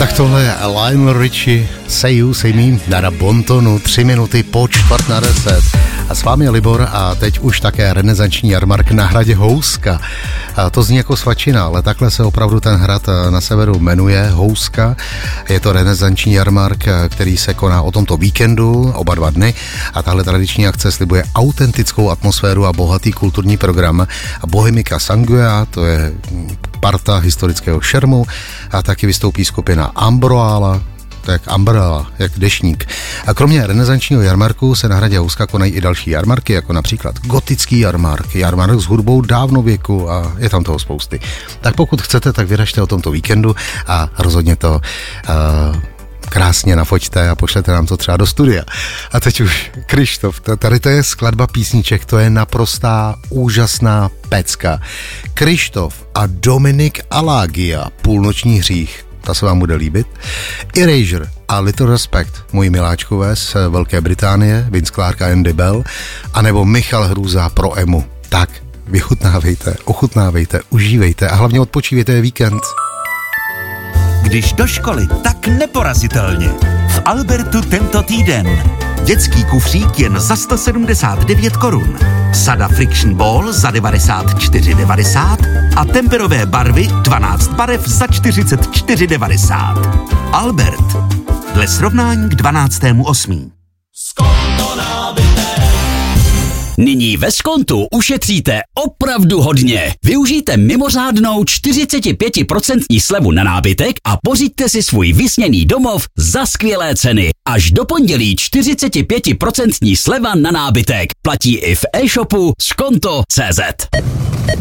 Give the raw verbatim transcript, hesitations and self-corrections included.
Tak tohle je Lionel Richie, Say You, Say Me, na Bontonu, tři minuty po čtvrt na deset. A s vámi je Libor a teď už také renesanční jarmark na hradě Houska. A to zní jako svačina, ale takhle se opravdu ten hrad na severu jmenuje, Houska. Je to renesanční jarmark, který se koná o tomto víkendu, oba dva dny. A tahle tradiční akce slibuje autentickou atmosféru a bohatý kulturní program. A Bohemika Sanguea, to je parta historického šermu, a taky vystoupí skupina Ambroala, to je jak umbrella, jak deštník. A kromě renesančního jarmarku se na hradě Houska konají i další jarmarky, jako například gotický jarmark, jarmark s hudbou dávnověku a je tam toho spousty. Tak pokud chcete, tak vyražte o tomto víkendu a rozhodně to uh, krásně nafoťte a pošlete nám to třeba do studia. A teď už Krištof, tady to je skladba písniček, to je naprostá úžasná pecka. Krištof a Dominik Alagia, Půlnoční hřích, ta se vám bude líbit. Erasure a Little Respect, moji miláčkové z Velké Británie, Vince Clarke a Andy Bell, anebo Michal Hrůza pro Emu. Tak, vychutnávejte, ochutnávejte, užívejte a hlavně odpočívejte, je víkend. Když do školy, tak neporazitelně. V Albertu tento týden. Dětský kufřík jen za sto sedmdesát devět korun. Sada Friction Ball za devadesát čtyři devadesát a temperové barvy dvanáct barev za čtyřicet čtyři devadesát. Albert. Dle srovnání k dvanáctému osmého Nyní ve Skontu ušetříte opravdu hodně. Využijte mimořádnou čtyřicet pět procent slevu na nábytek a pořiďte si svůj vysněný domov za skvělé ceny. Až do pondělí čtyřicet pět procent sleva na nábytek. Platí i v e-shopu skonto tečka cé zet.